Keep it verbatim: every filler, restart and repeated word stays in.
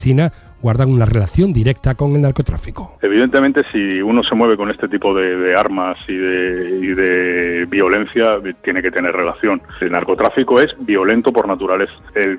China guardan una relación directa con el narcotráfico. Evidentemente, si uno se mueve con este tipo de, de armas y de, y de violencia, tiene que tener relación. El narcotráfico es violento por naturaleza. El